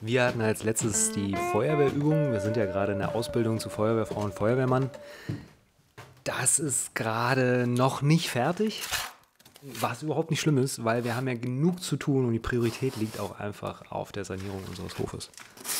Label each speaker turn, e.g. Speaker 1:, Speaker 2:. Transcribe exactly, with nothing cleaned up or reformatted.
Speaker 1: Wir hatten als letztes die Feuerwehrübung. Wir sind ja gerade in der Ausbildung zu Feuerwehrfrau und Feuerwehrmann. Das ist gerade noch nicht fertig, was überhaupt nicht schlimm ist, weil wir haben ja genug zu tun und die Priorität liegt auch einfach auf der Sanierung unseres Hofes.